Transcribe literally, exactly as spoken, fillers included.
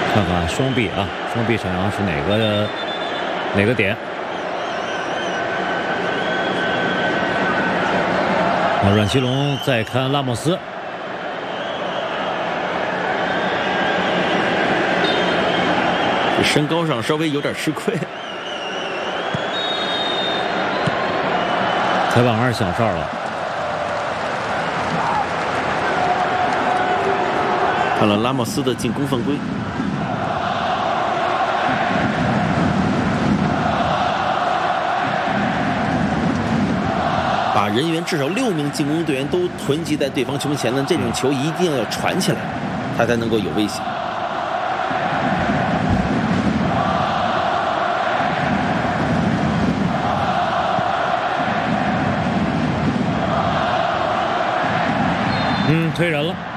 看看双臂啊，双臂上扬是哪个哪个点？啊，阮奇龙再看拉莫斯， 身高上稍微有点吃亏。 裁判还是响哨了。 看了拉莫斯的进攻犯规。把人员至少六名进攻队员都囤积在对方球门前的这种球一定要传起来，他才能够有威胁。 嗯，推人了。